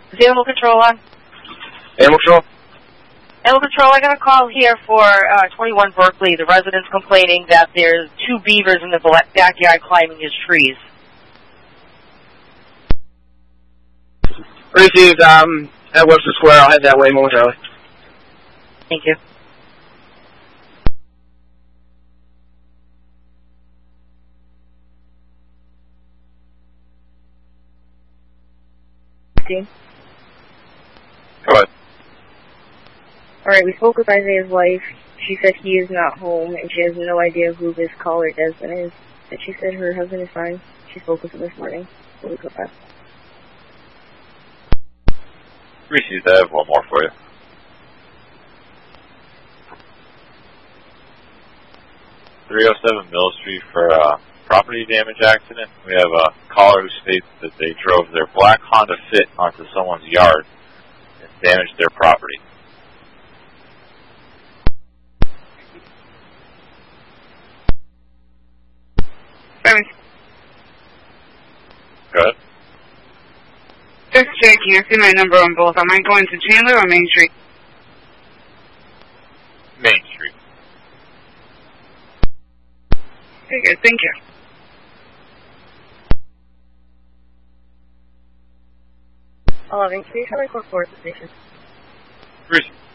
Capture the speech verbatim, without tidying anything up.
Is the animal control on? Animal control? Animal control, I got a call here for uh, twenty-one Berkeley. The resident's complaining that there's two beavers in the backyard climbing his trees. Received, um, at Webster Square. I'll head that way momentarily. Thank you. Go ahead. Alright, we spoke with Isaiah's wife. She said he is not home, and she has no idea who this caller Desmond is. But she said her husband is fine. She spoke with him this morning. So we put that. Received, I have one more for you. three oh seven Mill Street for a property damage accident. We have a caller who states that they drove their black Honda Fit onto someone's yard and damaged their property. Go ahead. Just checking. I see my number on both. Am I going to Chandler or Main Street? Main Street. Okay, good. Thank you. eleven, please have a report for the station. Received.